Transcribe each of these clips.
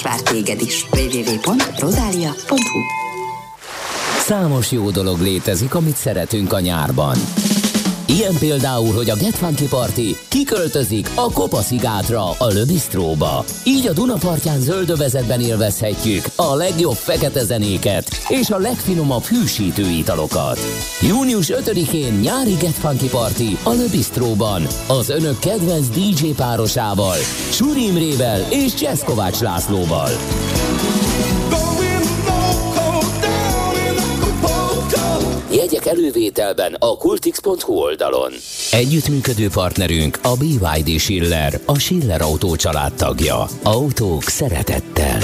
vár téged is. www.rodalia.hu. Számos jó dolog létezik, amit szeretünk a nyárban. Ilyen például, hogy a Get Funky Party kiköltözik a Kopa-szigátra, a Le Bistróba. Így a Dunapartján zöldövezetben élvezhetjük a legjobb fekete zenéket és a legfinomabb hűsítő italokat. Június 5-én nyári Get Funky Party a Le Bistróban az önök kedvenc DJ párosával, Suri Imrével és Jazz Kovács Lászlóval. Jegyek elővételben a kultix.hu oldalon. Együttműködő partnerünk a BYD Schiller, a Schiller Autó család tagja. Autók szeretettel.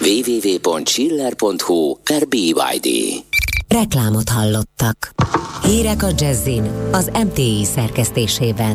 www.schiller.hu/BYD. Reklámot hallottak. Hírek a Jazzin az MTI szerkesztésében.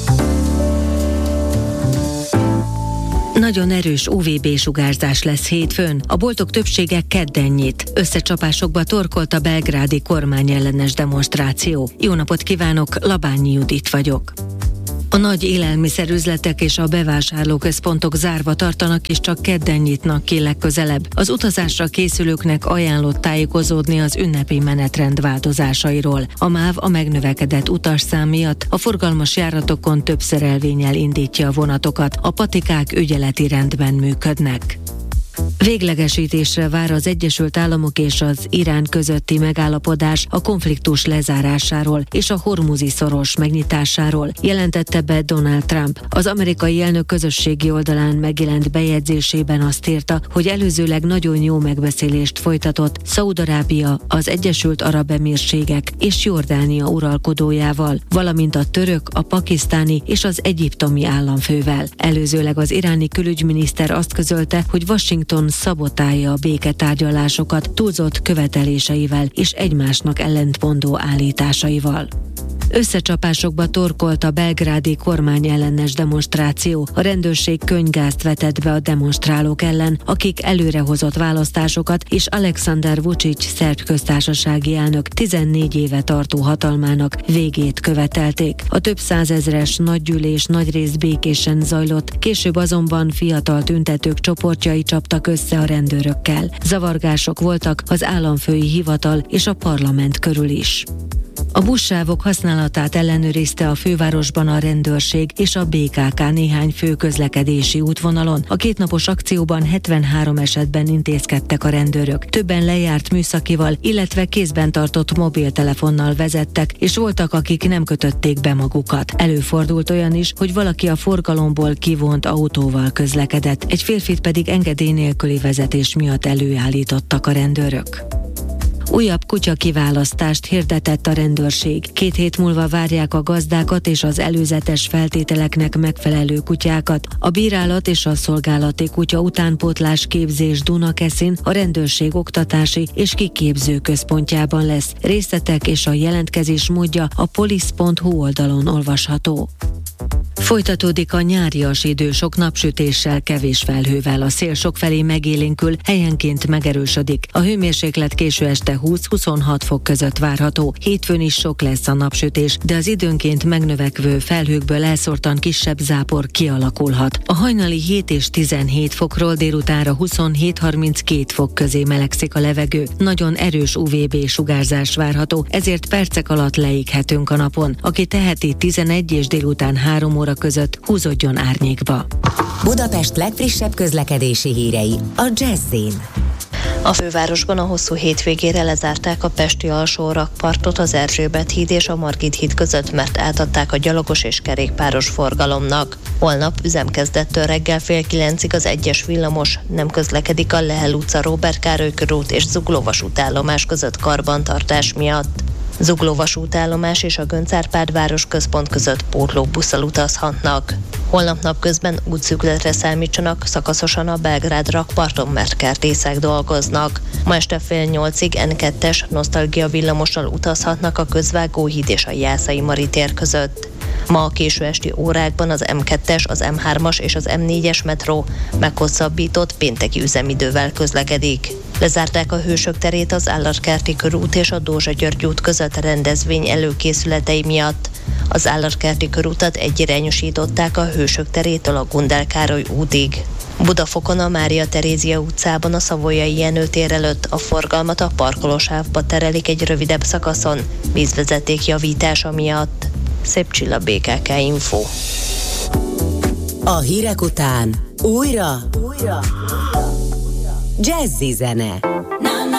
Nagyon erős UVB-sugárzás lesz hétfőn, a boltok többsége kedden nyit. Összecsapásokba torkolt a belgrádi kormányellenes demonstráció. Jó napot kívánok, Labányi Judit vagyok. A nagy élelmiszerüzletek és a bevásárlóközpontok zárva tartanak, és csak kedden nyitnak ki legközelebb. Az utazásra készülőknek ajánlott tájékozódni az ünnepi menetrend változásairól. A MÁV a megnövekedett utasszám miatt a forgalmas járatokon több szerelvénnyel indítja a vonatokat, a patikák ügyeleti rendben működnek. Véglegesítésre vár az Egyesült Államok és az Irán közötti megállapodás a konfliktus lezárásáról és a hormuzi szoros megnyitásáról, jelentette be Donald Trump. Az amerikai elnök közösségi oldalán megjelent bejegyzésében azt írta, hogy előzőleg nagyon jó megbeszélést folytatott Szaúd-Arábia, az Egyesült Arab Emírségek és Jordánia uralkodójával, valamint a török, a pakisztáni és az egyiptomi államfővel. Előzőleg az iráni külügyminiszter azt közölte, hogy Washington szabotálja a béketárgyalásokat túlzott követeléseivel és egymásnak ellentmondó állításaival. Összecsapásokba torkolt a belgrádi kormányellenes demonstráció. A rendőrség könnygázt vetett be a demonstrálók ellen, akik előrehozott választásokat és Alexander Vučić szerb köztársasági elnök 14 éve tartó hatalmának végét követelték. A több százezres nagygyűlés nagyrészt békésen zajlott, később azonban fiatal tüntetők csoportjai csaptak össze a rendőrökkel. Zavargások voltak az államfői hivatal és a parlament körül is. A buszsávok használatát ellenőrizte a fővárosban a rendőrség és a BKK néhány fő közlekedési útvonalon. A kétnapos akcióban 73 esetben intézkedtek a rendőrök. Többen lejárt műszakival, illetve kézben tartott mobiltelefonnal vezettek, és voltak, akik nem kötötték be magukat. Előfordult olyan is, hogy valaki a forgalomból kivont autóval közlekedett, egy férfit pedig engedély nélküli vezetés miatt előállítottak a rendőrök. Újabb kutyakiválasztást hirdetett a rendőrség. 2 hét múlva várják a gazdákat és az előzetes feltételeknek megfelelő kutyákat. A bírálat és a szolgálati kutya utánpótlás képzés Dunakeszin a rendőrség oktatási és kiképző központjában lesz. Részletek és a jelentkezés módja a police.hu oldalon olvasható. Folytatódik a nyárias idő, sok napsütéssel, kevés felhővel. A szél sokfelé megélénkül, helyenként megerősödik. A hőmérséklet késő este 20-26 fok között várható. Hétfőn is sok lesz a napsütés, de az időnként megnövekvő felhőkből elszórtan kisebb zápor kialakulhat. A hajnali 7 és 17 fokról délutánra 27-32 fok közé melegszik a levegő. Nagyon erős UVB-sugárzás várható, ezért percek alatt leéghetünk a napon. Aki teheti, 11 és délután 3 óra között húzódjon árnyékba. Budapest legfrissebb közlekedési hírei a Jazzin. A fővárosban a hosszú hétvégére lezárták a pesti alsó rakpartot az Erzsébet híd és a Margit híd között, mert átadták a gyalogos és kerékpáros forgalomnak. Holnap üzemkezdettől reggel fél 9-ig az 1-es villamos nem közlekedik a Lehel utca, Róbert Károly körút és Zugló vasútállomás között karbantartás miatt. Zugló vasútállomás és a Göncz Árpád városközpont között pótlóbusszal utazhatnak. Holnap napközben útszűkületre számítsanak szakaszosan a Belgrád rakparton, mert kertészek dolgoznak. Ma este fél 8-ig N2-es nosztalgia villamossal utazhatnak a Közvágóhíd és a Jászai Mari tér között. Ma a késő esti órákban az M2-es, az M3-as és az M4-es metró meghosszabbított pénteki üzemidővel közlekedik. Lezárták a Hősök terét az Állatkerti körút és a Dózsa-György út között a rendezvény előkészületei miatt. Az Állatkerti körutat egyirányosították a Hősök terétől a Gundel Károly útig. Budafokon a Mária Terézia utcában a Savoyai Jenő tér előtt a forgalmat a parkolósávba terelik egy rövidebb szakaszon, vízvezeték javítása miatt. Szép Csilla, BKK Info. A hírek után újra Jazzy zene.